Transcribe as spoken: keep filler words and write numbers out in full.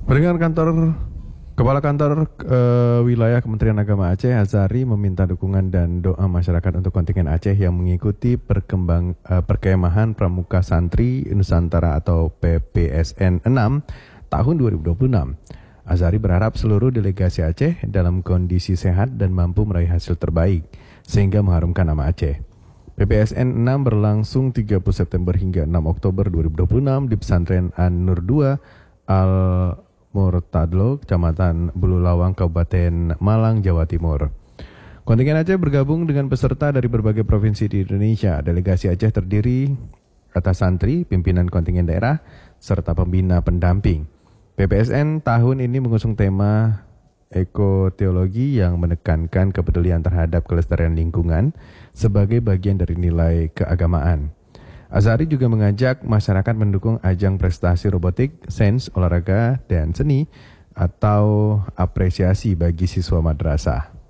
Pendengar kantor Kepala Kantor eh, Wilayah Kementerian Agama Aceh, Azari, meminta dukungan dan doa masyarakat untuk kontingen Aceh yang mengikuti perkembang eh, perkemahan Pramuka Santri Nusantara atau P P S N enam tahun dua ribu dua puluh enam. Azari berharap seluruh delegasi Aceh dalam kondisi sehat dan mampu meraih hasil terbaik sehingga mengharumkan nama Aceh. P P S N enam berlangsung tiga puluh September hingga enam Oktober dua ribu dua puluh enam di pesantren An-Nur dua Al Murtadlo, Kecamatan Bululawang, Kabupaten Malang, Jawa Timur. Kontingen Aceh bergabung dengan peserta dari berbagai provinsi di Indonesia. Delegasi Aceh terdiri atas santri, pimpinan kontingen daerah, serta pembina pendamping. P P S N tahun ini mengusung tema ekoteologi yang menekankan kepedulian terhadap kelestarian lingkungan sebagai bagian dari nilai keagamaan. Azari juga mengajak masyarakat mendukung ajang prestasi robotik, sains, olahraga, dan seni atau apresiasi bagi siswa madrasah.